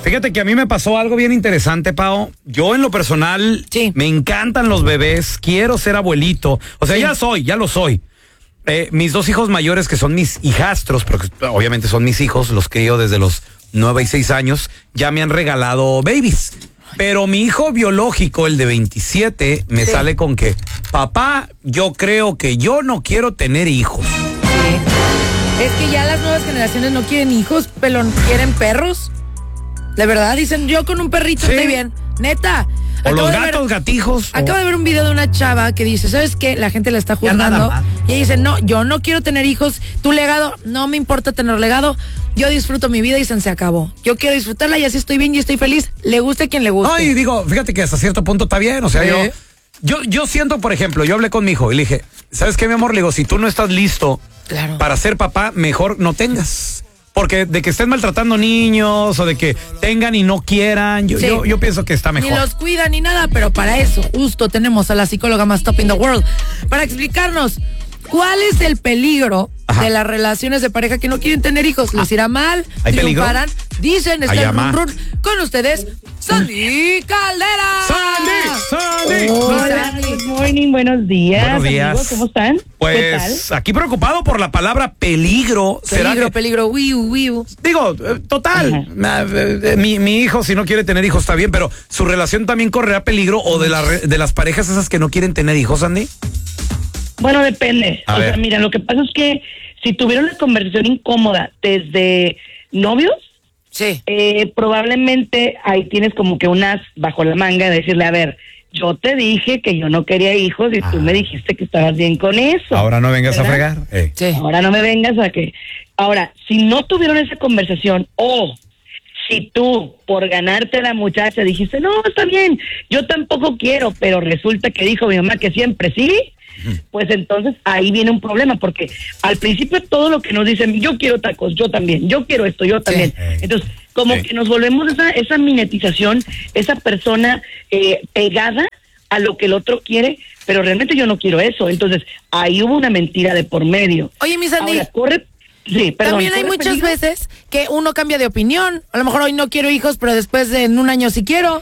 Fíjate que a mí me pasó algo bien interesante, Pao. Yo en lo personal, me encantan los bebés, quiero ser abuelito. O sea, ya lo soy. Mis 2 hijos mayores, que son mis hijastros, porque obviamente son mis hijos, los crío desde los 9 y 6 años, ya me han regalado babies. Pero mi hijo biológico, el de 27, me sale con que, papá, yo creo que yo no quiero tener hijos. Sí. Es que ya las nuevas generaciones no quieren hijos, pero quieren perros. De verdad, dicen, yo con un perrito estoy bien. Neta. O los gatos, gatijos. Acabo de ver un video de una chava que dice, ¿sabes qué? La gente la está juzgando. Y ella dice, no, yo no quiero tener hijos. Tu legado, no me importa tener legado. Yo disfruto mi vida y se acabó. Yo quiero disfrutarla y así estoy bien y estoy feliz. Le guste a quien le guste. Ay, digo, fíjate que hasta cierto punto está bien. O sea, yo siento, por ejemplo, yo hablé con mi hijo y le dije, ¿sabes qué, mi amor? Le digo, si tú no estás listo para ser papá, mejor no tengas. Porque de que estén maltratando niños o de que tengan y no quieran, yo pienso que está mejor. Ni los cuidan ni nada, pero para eso justo tenemos a la psicóloga más top in the world para explicarnos cuál es el peligro de las relaciones de pareja que no quieren tener hijos. ¿Les irá mal? ¿Hay peligro? Paran, dicen, está el run run. Con ustedes, Sandy Caldera. Sandy. Hola, good morning, buenos días. Buenos días. Amigos, ¿cómo están? Pues aquí preocupado por la palabra peligro. Peligro, wiu. Digo, total, mi hijo, si no quiere tener hijos, está bien, pero su relación también correrá peligro, o de las parejas esas que no quieren tener hijos, Andy. Bueno, depende. O sea, mira, lo que pasa es que si tuvieron una conversación incómoda desde novios, probablemente ahí tienes como que un as bajo la manga de decirle, a ver, yo te dije que yo no quería hijos y tú me dijiste que estabas bien con eso. Ahora no vengas, ¿verdad?, a fregar. Ahora no me vengas a que... Ahora, si no tuvieron esa conversación, o si tú, por ganarte a la muchacha, dijiste, no, está bien, yo tampoco quiero, pero resulta que dijo mi mamá que siempre sí, pues entonces ahí viene un problema, porque al principio todo lo que nos dicen, yo quiero tacos, yo también, yo quiero esto, yo también. Entonces, como que nos volvemos esa minetización, esa persona pegada a lo que el otro quiere, pero realmente yo no quiero eso. Entonces, ahí hubo una mentira de por medio. Oye, mi Sandy, también hay muchas veces que uno cambia de opinión. A lo mejor hoy no quiero hijos, pero después en un año sí quiero.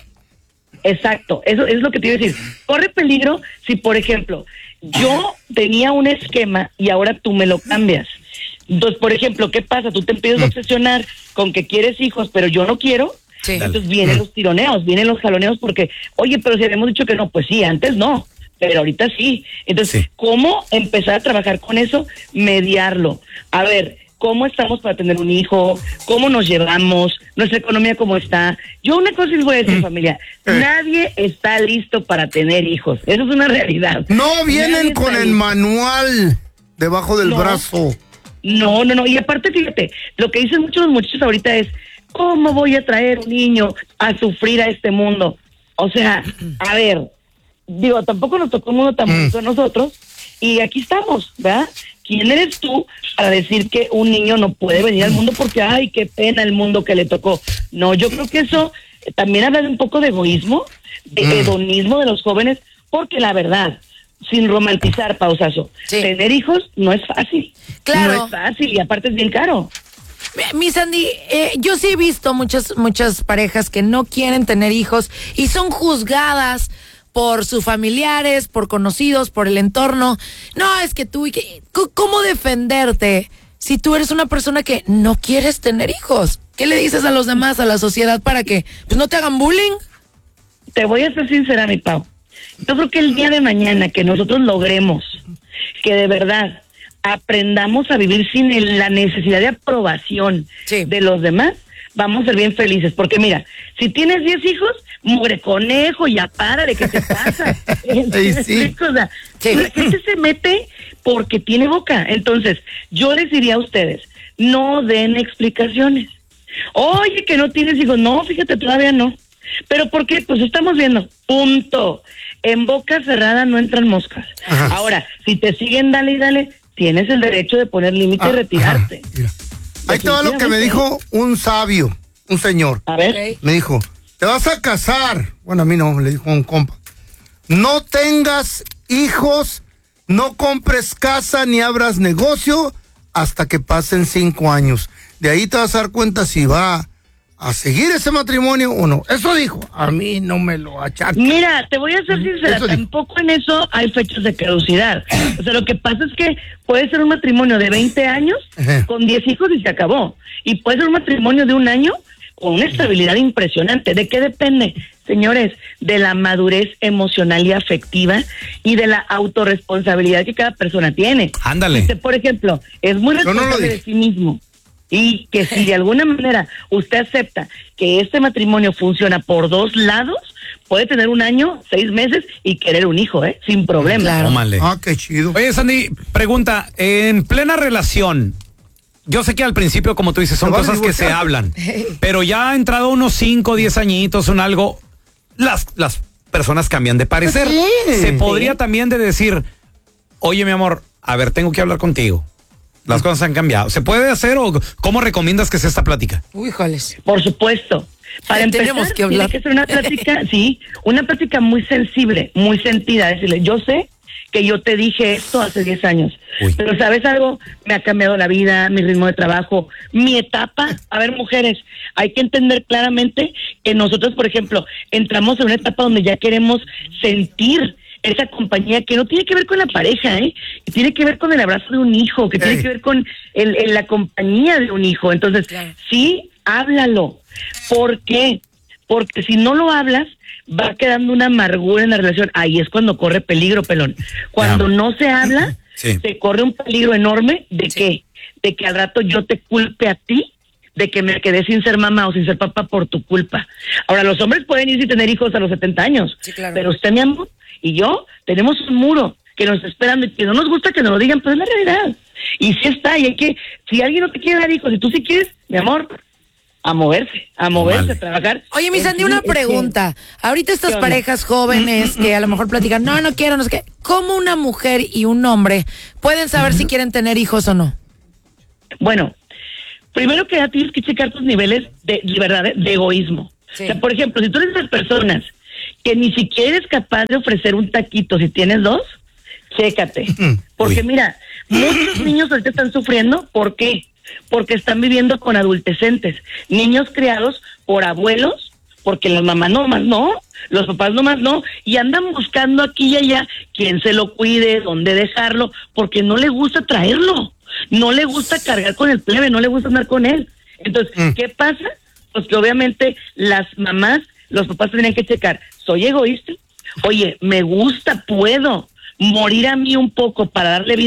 Exacto, eso es lo que te iba a decir. Corre peligro si, por ejemplo, yo tenía un esquema y ahora tú me lo cambias. Entonces, por ejemplo, ¿qué pasa? Tú te empiezas a obsesionar con que quieres hijos, pero yo no quiero. Entonces vienen los tironeos, vienen los jaloneos, porque, oye, pero si habíamos dicho que no, pues sí, antes no, pero ahorita sí. Entonces, ¿cómo empezar a trabajar con eso? Mediarlo. A ver, ¿cómo estamos para tener un hijo? ¿Cómo nos llevamos? ¿Nuestra economía cómo está? Yo una cosa les voy a decir, familia, nadie está listo para tener hijos. Eso es una realidad. No vienen con el manual debajo del brazo. No. Y aparte, fíjate, lo que dicen muchos muchachos ahorita es, ¿cómo voy a traer un niño a sufrir a este mundo? O sea, a ver, digo, tampoco nos tocó un mundo tan bonito a nosotros, y aquí estamos, ¿verdad? ¿Quién eres tú para decir que un niño no puede venir al mundo porque, ay, qué pena el mundo que le tocó? No, yo creo que eso también habla de un poco de egoísmo, de hedonismo de los jóvenes, porque la verdad, sin romantizar, pausazo, tener hijos no es fácil. Claro. No es fácil y aparte es bien caro. Mi Sandy, yo sí he visto muchas parejas que no quieren tener hijos y son juzgadas por sus familiares, por conocidos, por el entorno. No, es que tú... ¿Cómo defenderte si tú eres una persona que no quieres tener hijos? ¿Qué le dices a los demás, a la sociedad, para que pues no te hagan bullying? Te voy a ser sincera, mi Pau. Yo creo que el día de mañana que nosotros logremos que de verdad aprendamos a vivir sin la necesidad de aprobación de los demás, vamos a ser bien felices. Porque mira, si tienes 10 hijos, mugre conejo, ya párale, ¿qué te pasa? La gente se mete porque tiene boca. Entonces, yo les diría a ustedes, no den explicaciones. Oye, que no tienes hijos. No, fíjate, todavía no. ¿Pero por qué? Pues estamos viendo. Punto. En boca cerrada no entran moscas. Ahora, si te siguen, dale y dale, tienes el derecho de poner límite y retirarte. Ahí te va lo que me dijo un sabio, un señor. A ver. Me dijo, te vas a casar. Bueno, a mí no, me le dijo un compa. No tengas hijos, no compres casa ni abras negocio hasta que pasen 5 años. De ahí te vas a dar cuenta si va a seguir ese matrimonio o no. Eso dijo, a mí no me lo achaca. Mira, te voy a ser sincera, tampoco en eso hay fechas de caducidad. O sea, lo que pasa es que puede ser un matrimonio de 20 años con 10 hijos y se acabó. Y puede ser un matrimonio de 1 año con una estabilidad impresionante. ¿De qué depende? Señores, de la madurez emocional y afectiva y de la autorresponsabilidad que cada persona tiene. Ándale. Usted, por ejemplo, es muy responsable de sí mismo. Y que si de alguna manera usted acepta que este matrimonio funciona por 2 lados, puede tener 1 año, 6 meses y querer un hijo, sin problema. Claro. Ah, qué chido. Oye, Sandy, pregunta, en plena relación, yo sé que al principio, como tú dices, son cosas que se hablan, pero ya ha entrado unos 5, 10 añitos, algo, las personas cambian de parecer. Sí. Se podría también de decir, oye, mi amor, a ver, tengo que hablar contigo. Las cosas han cambiado. ¿Se puede hacer o cómo recomiendas que sea esta plática? Uy, joles. Por supuesto. Para empezar, tenemos que hablar. tiene que ser una plática, una plática muy sensible, muy sentida. Decirle, yo sé que yo te dije esto hace 10 años, pero ¿sabes algo? Me ha cambiado la vida, mi ritmo de trabajo, mi etapa. A ver, mujeres, hay que entender claramente que nosotros, por ejemplo, entramos en una etapa donde ya queremos sentir esa compañía que no tiene que ver con la pareja, que tiene que ver con el abrazo de un hijo, que tiene que ver con la compañía de un hijo. Entonces, sí, háblalo. ¿Por qué? Porque si no lo hablas, va quedando una amargura en la relación. Ahí es cuando corre peligro, pelón. Cuando no se habla, se corre un peligro enorme de ¿qué? De que al rato yo te culpe a ti de que me quedé sin ser mamá o sin ser papá por tu culpa. Ahora, los hombres pueden irse y tener hijos a los 70 años, pero usted, mi amor, y yo tenemos un muro que nos está esperando y que no nos gusta que nos lo digan, pero es la realidad. Y sí está, y hay que, si alguien no te quiere dar hijos, si tú sí quieres, mi amor, a moverse, a trabajar. Oye, mi Sandy, una pregunta. Ahorita estas parejas jóvenes que a lo mejor platican, no quiero, no sé qué. ¿Cómo una mujer y un hombre pueden saber si quieren tener hijos o no? Bueno, primero que nada tienes que checar tus niveles de libertad, de egoísmo. O sea, por ejemplo, si tú eres de las personas que ni siquiera eres capaz de ofrecer un taquito si tienes 2, chécate. Porque mira, muchos niños ahorita están sufriendo. ¿Por qué? Porque están viviendo con adultecentes, niños criados por abuelos, porque las mamás nomás no, los papás nomás no, y andan buscando aquí y allá quién se lo cuide, dónde dejarlo, porque no le gusta traerlo, no le gusta cargar con el plebe, no le gusta andar con él. Entonces, ¿qué pasa? Pues que obviamente las mamás, los papás tendrían que checar, ¿soy egoísta? Oye, me gusta, puedo morir a mí un poco para darle vida